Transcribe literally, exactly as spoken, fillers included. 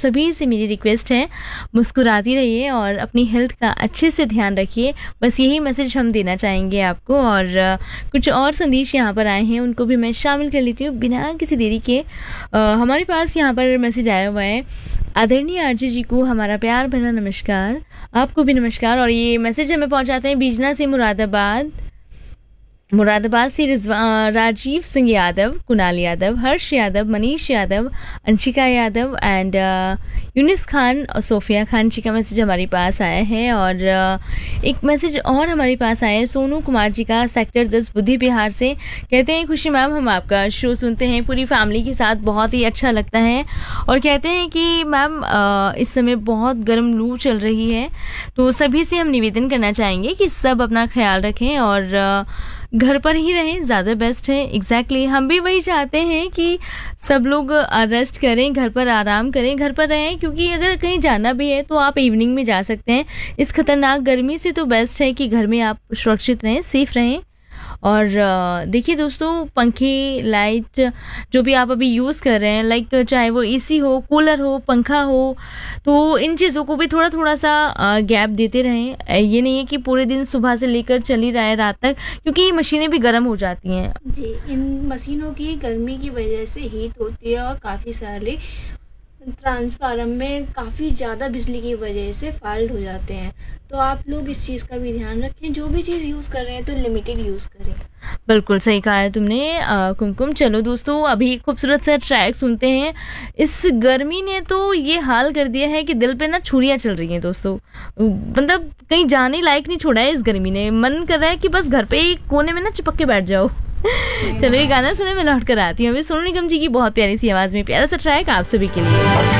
सभी से मेरी रिक्वेस्ट है, मुस्कुराती रहिए और अपनी हेल्थ का अच्छे से ध्यान रखिए। बस यही मैसेज हम देना चाहेंगे आपको। और uh, कुछ और संदेश यहाँ पर आए हैं, उनको भी मैं शामिल कर लेती हूँ बिना किसी देरी के। uh, हमारे पास यहाँ पर मैसेज आया हुआ है, आदरणीय आरजे जी को हमारा प्यार भरा नमस्कार। आपको भी नमस्कार। और ये मैसेज हमें पहुँचाते हैं बीजना से मुरादाबाद मुरादाबाद से रिजवा राजीव सिंह यादव, कुणाल यादव, हर्ष यादव, मनीष यादव, अंशिका यादव एंड यूनिस खान और सोफिया खान जी का मैसेज हमारे पास आया है। और uh, एक मैसेज और हमारे पास आया है सोनू कुमार जी का, सेक्टर दस बुद्धि बिहार से। कहते हैं खुशी मैम, हम आपका शो सुनते हैं पूरी फैमिली के साथ, बहुत ही अच्छा लगता है। और कहते हैं कि मैम uh, इस समय बहुत गर्म लू चल रही है, तो सभी से हम निवेदन करना चाहेंगे कि सब अपना ख्याल रखें और uh, घर पर ही रहें, ज़्यादा बेस्ट है। एग्जैक्टली exactly, हम भी वही चाहते हैं कि सब लोग रेस्ट करें, घर पर आराम करें, घर पर रहें, क्योंकि अगर कहीं जाना भी है तो आप इवनिंग में जा सकते हैं। इस खतरनाक गर्मी से तो बेस्ट है कि घर में आप सुरक्षित रहें, सेफ रहें। और देखिए दोस्तों, पंखे, लाइट जो भी आप अभी यूज़ कर रहे हैं, लाइक चाहे वो एसी हो, कूलर हो, पंखा हो, तो इन चीज़ों को भी थोड़ा थोड़ा सा गैप देते रहें। ये नहीं है कि पूरे दिन सुबह से लेकर चल ही रहा है रात तक, क्योंकि ये मशीनें भी गर्म हो जाती हैं जी। इन मशीनों की गर्मी की वजह से हीट होती है और काफ़ी सारे ट्रांसफार्मर में काफ़ी ज़्यादा बिजली की वजह से फॉल्ट हो जाते हैं। तो आप लोग इस चीज़ का भी ध्यान रखें, जो भी चीज़ यूज़ कर रहे हैं तो लिमिटेड यूज़ करें। बिल्कुल सही कहा है तुमने कुमकुम। चलो दोस्तों, अभी खूबसूरत सा ट्रैक सुनते हैं। इस गर्मी ने तो ये हाल कर दिया है कि दिल पे ना छुरियाँ चल रही हैं दोस्तों, मतलब कहीं जाने लायक नहीं छोड़ा है इस गर्मी ने। मन कर रहा है कि बस घर पे ही कोने में ना चिपक के बैठ जाओ। चलो ये गाना सुने, मैं लौट कर आती हूँ। अभी सोनू निगम जी की बहुत प्यारी सी आवाज़ में प्यारा सा ट्रैक आप सभी के लिए।